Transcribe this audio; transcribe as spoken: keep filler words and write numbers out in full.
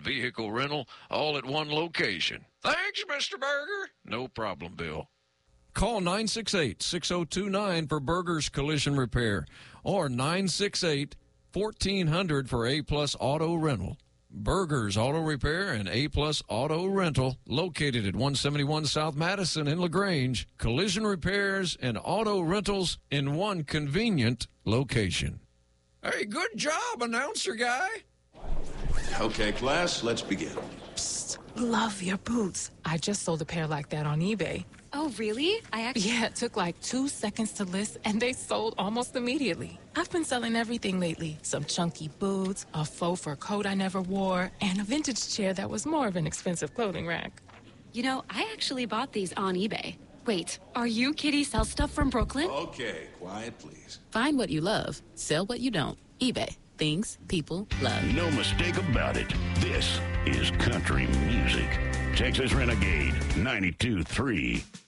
vehicle rental, all at one location. Thanks, Mister Berger. No problem, Bill. Call nine six eight, six oh two nine for Berger's Collision Repair or nine six eight, fourteen hundred for A-Plus Auto Rental. Berger's Auto Repair and A-Plus Auto Rental, located at one seventy-one South Madison in LaGrange. Collision repairs and auto rentals in one convenient location. Hey, good job, announcer guy. Okay, class, let's begin. Psst, love your boots. I just sold a pair like that on eBay. Oh, really? I actually... Yeah, it took like two seconds to list, and they sold almost immediately. I've been selling everything lately. Some chunky boots, a faux fur coat I never wore, and a vintage chair that was more of an expensive clothing rack. You know, I actually bought these on eBay. Wait, are you Kitty Sell Stuff from Brooklyn? Okay, quiet, please. Find what you love. Sell what you don't. eBay. Things people love. No mistake about it. This is country music. Texas Renegade ninety-two point three.